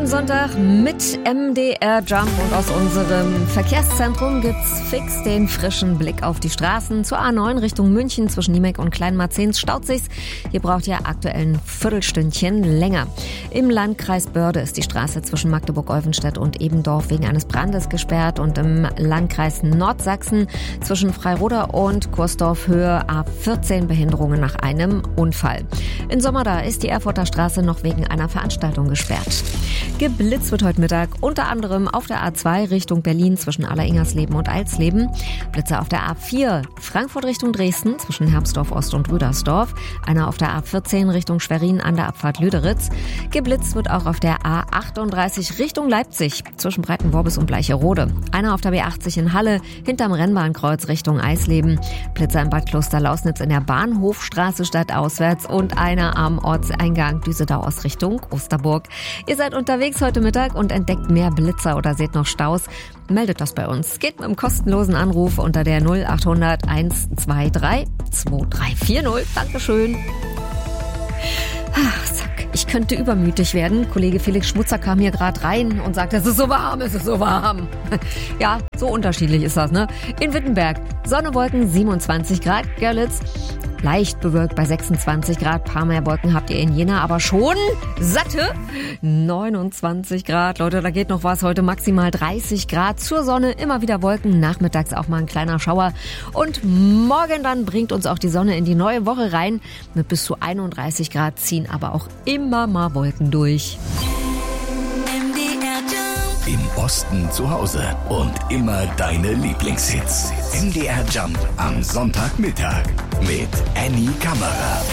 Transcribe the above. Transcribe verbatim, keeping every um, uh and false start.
Jeden Sonntag mit M D R Jump und aus unserem Verkehrszentrum gibt's fix den frischen Blick auf die Straßen. Zur A neun Richtung München zwischen Niemek und Kleinmarzens staut sich's. Hier braucht ihr aktuell ein Viertelstündchen länger. Im Landkreis Börde ist die Straße zwischen Magdeburg-Olvenstedt und Ebendorf wegen eines Brandes gesperrt und im Landkreis Nordsachsen zwischen Freiroda und Kursdorf Höhe A vierzehn Behinderungen nach einem Unfall. In Sommerda ist die Erfurter Straße noch wegen einer Veranstaltung gesperrt. Geblitzt wird heute Mittag unter anderem auf der A zwei Richtung Berlin zwischen Alleringersleben und Eilsleben. Blitze auf der A vier Frankfurt Richtung Dresden zwischen Herbstdorf Ost und Rüdersdorf. Einer auf der A vierzehn Richtung Schwerin an der Abfahrt Lüderitz. Geblitzt wird auch auf der A achtunddreißig Richtung Leipzig zwischen Breitenworbis und Bleicherode. Einer auf der B achtzig in Halle hinterm Rennbahnkreuz Richtung Eisleben. Blitzer im Bad Kloster-Lausnitz in der Bahnhofstraße stadtauswärts und einer am Ortseingang Düsedau aus Richtung Osterburg. Ihr seid unterwegs heute Mittag und entdeckt mehr Blitzer oder seht noch Staus, meldet das bei uns. Geht mit einem kostenlosen Anruf unter der null achthundert eins zwei drei zwei drei vier null. Dankeschön. Ach, zack. Ich könnte übermütig werden. Kollege Felix Schmutzer kam hier gerade rein und sagte, es ist so warm, es ist so warm. Ja, so unterschiedlich ist das, ne? In Wittenberg, Sonne, Wolken, siebenundzwanzig Grad. Görlitz, leicht bewölkt bei sechsundzwanzig Grad. Paar mehr Wolken habt ihr in Jena, aber schon satte neunundzwanzig Grad. Leute, da geht noch was. Heute maximal dreißig Grad. Zur Sonne immer wieder Wolken. Nachmittags auch mal ein kleiner Schauer. Und morgen dann bringt uns auch die Sonne in die neue Woche rein. Mit bis zu einunddreißig Grad ziehen aber auch immer mal Wolken durch. Im Osten zu Hause und immer deine Lieblingshits. M D R Jump am Sonntagmittag mit Annie Kammerer.